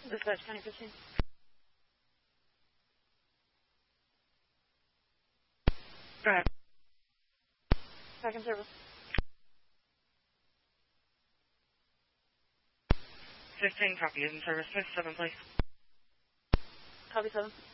Dispatch County 15. Go ahead. Second service. 15 copy, is in service. 57, please. Copy 7.